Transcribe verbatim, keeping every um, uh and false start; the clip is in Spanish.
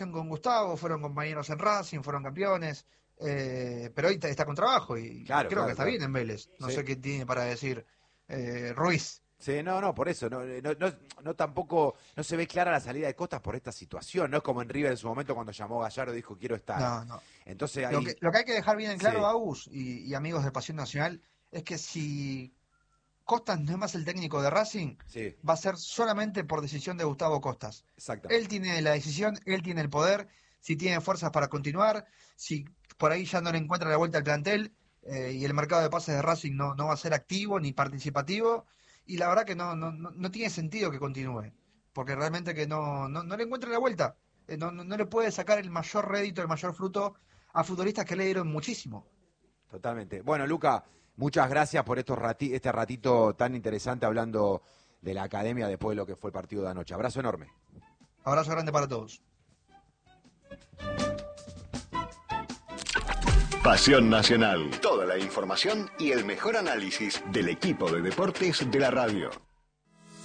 con Gustavo, fueron compañeros en Racing, fueron campeones, eh, pero hoy está, está con trabajo y Claro, creo claro, que está claro. bien en Vélez. No Sí. sé qué tiene para decir eh, Ruiz. Sí, no, no, por eso, no, no, no, no tampoco, no se ve clara la salida de Costas por esta situación, no es como en River en su momento cuando llamó a Gallardo y dijo quiero estar. No, no. Entonces Lo que, ahí, lo que hay que dejar bien en claro, sí, Agus y, y amigos de Pasión Nacional, es que si Costas no es más el técnico de Racing, sí, va a ser solamente por decisión de Gustavo Costas. Él exactamente. tiene la decisión, él tiene el poder, si tiene fuerzas para continuar, si por ahí ya no le encuentra la vuelta al plantel eh, y el mercado de pases de Racing no, no va a ser activo ni participativo, y la verdad que no, no, no, no tiene sentido que continúe, porque realmente que no, no, no le encuentra la vuelta. Eh, no, no, no le puede sacar el mayor rédito, el mayor fruto a futbolistas que le dieron muchísimo. Totalmente. Bueno, Luca, muchas gracias por estos rati este ratito tan interesante hablando de la academia después de lo que fue el partido de anoche. Abrazo enorme. Abrazo grande para todos. Pasión Nacional. Toda la información y el mejor análisis del equipo de deportes de la radio.